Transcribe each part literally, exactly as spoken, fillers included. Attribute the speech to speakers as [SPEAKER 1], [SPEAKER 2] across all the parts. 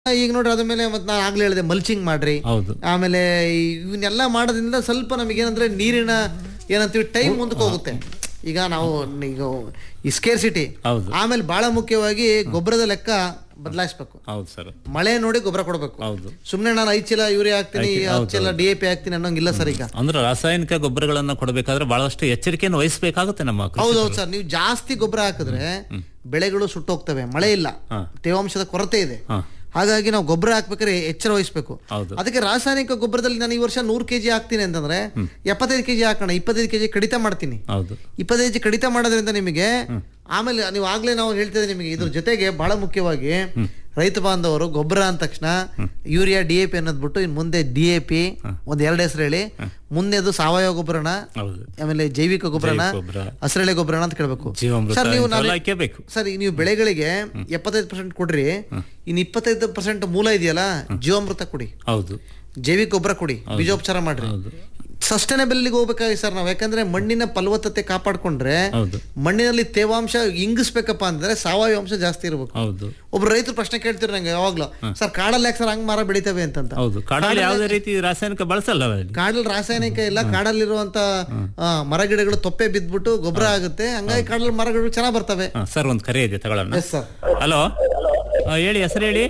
[SPEAKER 1] ಈಗ ನೋಡ್ರಿ ಅದ್ಮೇಲೆ ಮತ್ತೆ ನಾನು ಆಗ್ಲೇ ಹೇಳಿದೆ ಮಲ್ಚಿಂಗ್ ಮಾಡ್ರಿ.
[SPEAKER 2] ಹೌದು.
[SPEAKER 1] ಆಮೇಲೆ ಇವನ್ನೆಲ್ಲ ಮಾಡೋದ್ರಿಂದ ಸ್ವಲ್ಪ ನಮಗೇನಂದ್ರೆ ನೀರಿನ ಏನಂತೀವಿ ಟೈಮ್ ಮುಂದಕ್ಕೆ ಹೋಗುತ್ತೆ. ಈಗ ನಾವು ಈಗ ಈ ಸ್ಕೇರ್ಸಿಟಿ, ಆಮೇಲೆ ಬಹಳ ಮುಖ್ಯವಾಗಿ ಗೊಬ್ಬರದ ಲೆಕ್ಕ ಬದಲಾಯಿಸ್ಬೇಕು.
[SPEAKER 2] ಹೌದು ಸರ್,
[SPEAKER 1] ಮಳೆ ನೋಡಿ ಗೊಬ್ಬರ ಕೊಡಬೇಕು.
[SPEAKER 2] ಹೌದು.
[SPEAKER 1] ಸುಮ್ನೆ ನಾನು ಐದು ಚೀಲ ಯೂರಿಯಾ ಹಾಕ್ತೀನಿ, ಹತ್ತು ಚೀಲ ಡಿ ಎ ಪಿ ಹಾಕ್ತೀನಿ ಅನ್ನೋಂಗಿಲ್ಲ ಸರ್. ಈಗ
[SPEAKER 2] ಅಂದ್ರೆ ರಾಸಾಯನಿಕ ಗೊಬ್ಬರಗಳನ್ನ ಕೊಡಬೇಕಾದ್ರೆ ಬಹಳಷ್ಟು ಎಚ್ಚರಿಕೆಯನ್ನು ವಹಿಸಬೇಕಾಗುತ್ತೆ ನಮ್ಮ.
[SPEAKER 1] ಹೌದೌದು ಸರ್, ನೀವು ಜಾಸ್ತಿ ಗೊಬ್ಬರ ಹಾಕಿದ್ರೆ ಬೆಳೆಗಳು ಸುಟ್ಟೋಗ್ತವೆ. ಮಳೆ ಇಲ್ಲ, ತೇವಾಂಶದ ಕೊರತೆ ಇದೆ. ಹಾಗಾಗಿ ನಾವು ಗೊಬ್ಬರ ಹಾಕ್ಬೇಕಾದ್ರೆ ಎಚ್ಚರ ವಹಿಸ್ಬೇಕು. ಅದಕ್ಕೆ ರಾಸಾಯನಿಕ ಗೊಬ್ಬರದಲ್ಲಿ ನಾನು ಈ ವರ್ಷ ನೂರು ಕೆಜಿ ಹಾಕ್ತೀನಿ ಅಂತಂದ್ರೆ ಎಪ್ಪತ್ತೈದು ಕೆಜಿ ಹಾಕೋಣ, ಇಪ್ಪತ್ತೈದು ಕೆಜಿ ಕಡಿತ ಮಾಡ್ತೀನಿ. ಇಪ್ಪತ್ತೈದು ಕೆಜಿ ಕಡಿತ ಮಾಡೋದ್ರಿಂದ ನಿಮಗೆ ಆಮೇಲೆ ನೀವು ಆಗ್ಲೇ ನಾವು ಹೇಳ್ತಿದ್ದೆ ನಿಮಗೆ ಇದ್ರ ಜೊತೆಗೆ ಬಹಳ ಮುಖ್ಯವಾಗಿ ರೈತ ಬಾಂಧವರು ಗೊಬ್ಬರ ಅಂದ ತಕ್ಷಣ ಯೂರಿಯಾ ಡಿ ಎ ಪಿ ಅನ್ನೋದ್ ಬಿಟ್ಟು ಇನ್ ಮುಂದೆ ಡಿ ಎ ಪಿ ಒಂದ್ ಎರಡು ಹೆಸರು ಹೇಳಿ, ಮುಂದೆದು ಸಾವಯವ ಗೊಬ್ಬರನ, ಆಮೇಲೆ ಜೈವಿಕ ಗೊಬ್ಬರನ, ಹಸಿರೆಳೆ ಗೊಬ್ಬರನ ಅಂತ ಕೇಳ್ಬೇಕು ಸರ್. ನೀವು ಸರ್ ನೀವು ಬೆಳೆಗಳಿಗೆ ಎಪ್ಪತ್ತೈದು ಪರ್ಸೆಂಟ್ ಕೊಡ್ರಿ, ಇನ್ ಇಪ್ಪತ್ತೈದು ಪರ್ಸೆಂಟ್ ಮೂಲ ಇದೆಯಲ್ಲ ಜೀವಾಮೃತ ಕೊಡಿ, ಜೈವಿಕ ಗೊಬ್ಬರ ಕೊಡಿ, ಬೀಜೋಪಚಾರ ಮಾಡ್ರಿ. ಸಸ್ಟೈನಬಲ್ ಹೋಗ್ಬೇಕಾಗಿ ಸರ್ ನಾವು. ಯಾಕಂದ್ರೆ ಮಣ್ಣಿನ ಫಲವತ್ತತೆ ಕಾಪಾಡ್ಕೊಂಡ್ರೆ, ಮಣ್ಣಿನಲ್ಲಿ ತೇವಾಂಶ ಇಂಗಿಸ್ಬೇಕಪ್ಪ ಅಂದ್ರೆ ಸಾವಯವ ಅಂಶ ಜಾಸ್ತಿ ಇರಬೇಕು. ಒಬ್ರು ರೈತರು ಪ್ರಶ್ನೆ ಕೇಳ್ತಿರ ನಂಗೆ ಯಾವಾಗ್ಲೂ, ಸರ್ ಕಾಡಲ್ಲಿ ಯಾಕೆ ಸರ್ ಹಂಗ್ ಮರ ಬೆಳಿತವೆ ಅಂತ.
[SPEAKER 2] ಕಾಡಲ್ಲಿ ಯಾವುದೇ ರೀತಿ ರಾಸಾಯನಿಕ ಬಳಸಲ್ಲ.
[SPEAKER 1] ಕಾಡಲ್ಲಿ ರಾಸಾಯನಿಕ ಇಲ್ಲ, ಕಾಡಲ್ಲಿರುವಂತ ಮರ ಗಿಡಗಳು ತೊಪ್ಪೆ ಬಿದ್ಬಿಟ್ಟು ಗೊಬ್ಬರ ಆಗುತ್ತೆ, ಹಂಗಾಗಿ ಕಾಡಲ್ಲಿ ಮರಗಳು ಚೆನ್ನಾಗ್ ಬರ್ತವೆ.
[SPEAKER 2] ಸರ್ ಒಂದ್ ಕರೆ ಇದೆ ತಗೊಳ್ಳೋಣ.
[SPEAKER 1] Yes sir.
[SPEAKER 2] ಹಲೋ, ಹೇಳಿ ಹೆಸರು ಹೇಳಿ.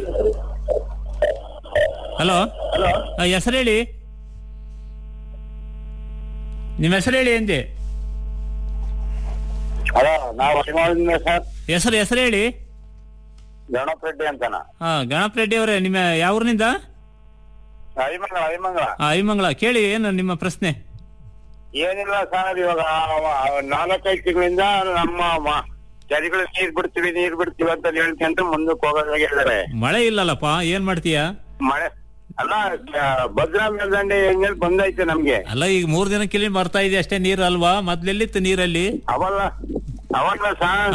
[SPEAKER 2] ಹಲೋ, ಹೆಸರು ಹೇಳಿ, ನಿಮ್ಮ ಹೆಸರು ಹೇಳಿ ಎಂದೆ. ಹೆಸರು ಹೆಸರು ಹೇಳಿ.
[SPEAKER 3] ಗಣಪ ರೆಡ್ಡಿ ಅಂತನ.
[SPEAKER 2] ಹಾ, ಗಣಪ ರೆಡ್ಡಿ ಅವರೇ, ನಿಮ್ಮ ಯಾವ ಊರಿನಿಂದ?
[SPEAKER 3] ಐಮಂಗಳ. ಐಮಂಗಳ
[SPEAKER 2] ಐಮಂಗಳ. ಕೇಳಿ, ಏನು ನಿಮ್ಮ ಪ್ರಶ್ನೆ?
[SPEAKER 3] ಏನಿಲ್ಲ ಸರ್, ಇವಾಗ ನಾಲ್ಕೈದು ತಿಂಗಳಿಂದ ನಮ್ಮ ಚಳಿಗಳು ನೀರ್ ಬಿಡ್ತೀವಿ ನೀರ್ ಬಿಡ್ತೀವಿ ಅಂತ ಹೇಳ್ಕೊಂತ ಮುಂದಕ್ಕೆ ಹೋಗೋದಾಗ ಹೇಳಿದ್ರೆ
[SPEAKER 2] ಮಳೆ ಇಲ್ಲಲ್ಲಪ್ಪ, ಏನ್ ಮಾಡ್ತೀಯಾ?
[SPEAKER 3] ಮಳೆ ಅಲ್ಲ, ಭದ್ರಾ ಮೇಲ್ದಂಡೆ ಹೆಂಗ್ ಬಂದೈತೆ ನಮ್ಗೆ.
[SPEAKER 2] ಅಲ್ಲ, ಈಗ ಮೂರ್ ದಿನಕ್ಕೆ ಬರ್ತಾ ಇದೆ ಅಷ್ಟೇ ನೀರು ಅಲ್ವಾ? ಮೊದ್ಲೆಲ್ಲಿತ್ತು ನೀರಲ್ಲಿ?
[SPEAKER 3] ಅವಲ್ಲ ಅವಲ್ಲ ಸರ್,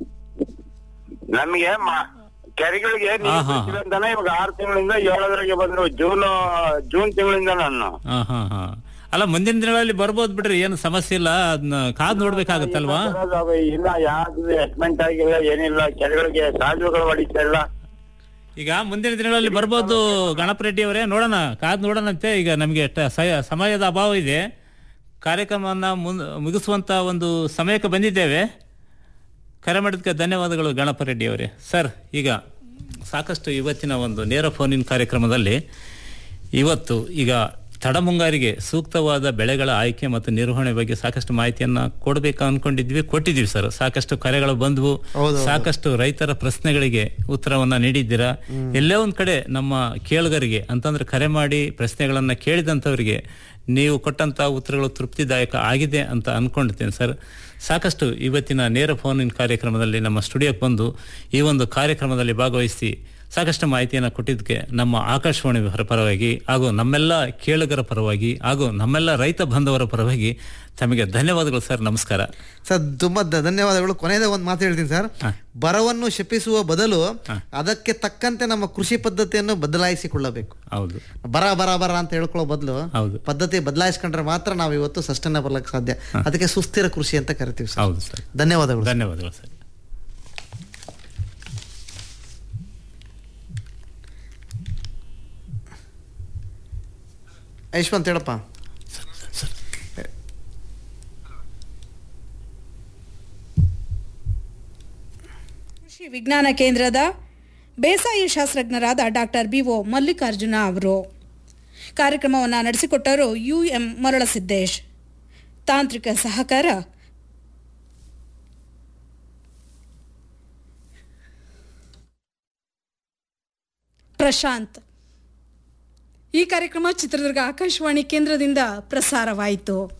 [SPEAKER 3] ನಮ್ಗೆ ಕೆರೆಗಳಿಗೆ ನೀರು ಬಿಡ್ತೀವಿ ಅಂತಾನೆ ಇವಾಗ ಆರು ತಿಂಗಳಿಂದ ಏಳದ್ರಾಗೆ ಬಂದ್ರು. ಜೂನ್ ಜೂನ್ ತಿಂಗಳಿಂದ ನಾನು.
[SPEAKER 2] ಅಲ್ಲ, ಮುಂದಿನ ದಿನಗಳಲ್ಲಿ ಬರ್ಬೋದು ಬಿಡ್ರಿ, ಏನು ಸಮಸ್ಯೆ ಇಲ್ಲ. ಅದನ್ನ ಕಾದ್ ನೋಡ್ಬೇಕಾಗತ್ತಲ್ವಾ?
[SPEAKER 3] ಇಲ್ಲ, ಯಾವ್ದು ಎಸ್ಮೆಂಟ್ ಆಗಿಲ್ಲ, ಏನಿಲ್ಲ. ಕೆರೆಗಳಿಗೆ ಕಾಲುವೆಗಳು ಹೊಡಿತಾ ಇಲ್ಲ.
[SPEAKER 2] ಈಗ ಮುಂದಿನ ದಿನಗಳಲ್ಲಿ ಬರ್ಬೋದು ಗಣಪ ರೆಡ್ಡಿ ಅವರೇ, ನೋಡೋಣ, ಕಾದ್ ನೋಡೋಣಂತೆ. ಈಗ ನಮಗೆ ಸಮಯದ ಅಭಾವ ಇದೆ, ಕಾರ್ಯಕ್ರಮವನ್ನ ಮುನ್ ಮುಗಿಸುವಂತ ಒಂದು ಸಮಯಕ್ಕೆ ಬಂದಿದ್ದೇವೆ. ಕರೆ ಮಾಡಿದ್ದಕ್ಕೆ ಧನ್ಯವಾದಗಳು ಗಣಪ ರೆಡ್ಡಿ ಅವರೇ. ಸರ್, ಈಗ ಸಾಕಷ್ಟು ಇವತ್ತಿನ ಒಂದು ನೇರ ಫೋನಿನ ಕಾರ್ಯಕ್ರಮದಲ್ಲಿ ಇವತ್ತು ಈಗ ತಡಮುಂಗಾರಿಗೆ ಸೂಕ್ತವಾದ ಬೆಳೆಗಳ ಆಯ್ಕೆ ಮತ್ತು ನಿರ್ವಹಣೆ ಬಗ್ಗೆ ಸಾಕಷ್ಟು ಮಾಹಿತಿಯನ್ನ ಕೊಡ್ಬೇಕು ಅನ್ಕೊಂಡಿದ್ವಿ, ಕೊಟ್ಟಿದ್ದೀವಿ ಸರ್. ಸಾಕಷ್ಟು ಕರೆಗಳು ಬಂದವು, ಸಾಕಷ್ಟು ರೈತರ ಪ್ರಶ್ನೆಗಳಿಗೆ ಉತ್ತರವನ್ನ ನೀಡಿದ್ದೀರಾ. ಎಲ್ಲೇ ಒಂದ್ ಕಡೆ ನಮ್ಮ ಕೇಳುಗರಿಗೆ ಅಂತಂದ್ರೆ ಕರೆ ಮಾಡಿ ಪ್ರಶ್ನೆಗಳನ್ನ ಕೇಳಿದಂಥವರಿಗೆ ನೀವು ಕೊಟ್ಟಂತ ಉತ್ತರಗಳು ತೃಪ್ತಿದಾಯಕ ಆಗಿದೆ ಅಂತ ಅನ್ಕೊಂಡಿರ್ತೇನೆ ಸರ್. ಸಾಕಷ್ಟು ಇವತ್ತಿನ ನೇರ ಫೋನಿನ ಕಾರ್ಯಕ್ರಮದಲ್ಲಿ ನಮ್ಮ ಸ್ಟುಡಿಯೋಕ್ಕೆ ಬಂದು ಈ ಒಂದು ಕಾರ್ಯಕ್ರಮದಲ್ಲಿ ಭಾಗವಹಿಸಿ ಸಾಕಷ್ಟು ಮಾಹಿತಿಯನ್ನು ಕೊಟ್ಟಿದ್ದಕ್ಕೆ ನಮ್ಮ ಆಕಾಶವಾಣಿ ಪರವಾಗಿ ಹಾಗೂ ನಮ್ಮೆಲ್ಲ ಕೇಳುಗರ ಪರವಾಗಿ ಹಾಗೂ ನಮ್ಮೆಲ್ಲ ರೈತ ಬಾಂಧವರ ಪರವಾಗಿ ತಮಗೆ ಧನ್ಯವಾದಗಳು ಸರ್. ನಮಸ್ಕಾರ
[SPEAKER 1] ಸರ್, ತುಂಬಾ ಧನ್ಯವಾದಗಳು. ಕೊನೆಯದ ಒಂದು ಮಾತು ಹೇಳ್ತೀನಿ ಸರ್. ಬರವನ್ನು ಶಪಿಸುವ ಬದಲು ಅದಕ್ಕೆ ತಕ್ಕಂತೆ ನಮ್ಮ ಕೃಷಿ ಪದ್ಧತಿಯನ್ನು ಬದಲಾಯಿಸಿಕೊಳ್ಳಬೇಕು.
[SPEAKER 2] ಹೌದು,
[SPEAKER 1] ಬರ ಬರ ಬರ ಅಂತ ಹೇಳ್ಕೊಳ್ಳೋ ಬದಲು ಪದ್ಧತಿ ಬದಲಾಯಿಸ್ಕೊಂಡ್ರೆ ಮಾತ್ರ ನಾವು ಇವತ್ತು ಸಸ್ಟೈನಬಲ್ ಆಗಿ ಸಾಧ್ಯ. ಅದಕ್ಕೆ ಸುಸ್ಥಿರ ಕೃಷಿ ಅಂತ ಕರಿತೀವಿ ಸರ್.
[SPEAKER 2] ಹೌದು ಸರ್,
[SPEAKER 1] ಧನ್ಯವಾದಗಳು.
[SPEAKER 2] ಧನ್ಯವಾದಗಳು ಸರ್.
[SPEAKER 1] ಯಶವಂತ್ ಹೇಳಪ್ಪ.
[SPEAKER 4] ಕೃಷಿ ವಿಜ್ಞಾನ ಕೇಂದ್ರದ ಬೇಸಾಯ ಶಾಸ್ತ್ರಜ್ಞರಾದ ಡಾಕ್ಟರ್ ಬಿ ಒ ಮಲ್ಲಿಕಾರ್ಜುನ ಅವರು. ಕಾರ್ಯಕ್ರಮವನ್ನು ನಡೆಸಿಕೊಟ್ಟವರು ಯು ಎಂ ಮರಳಸಿದ್ದೇಶ್. ತಾಂತ್ರಿಕ ಸಹಕಾರ ಪ್ರಶಾಂತ್. ಈ ಕಾರ್ಯಕ್ರಮ ಚಿತ್ರದುರ್ಗ ಆಕಾಶವಾಣಿ ಕೇಂದ್ರದಿಂದ ಪ್ರಸಾರವಾಯಿತು.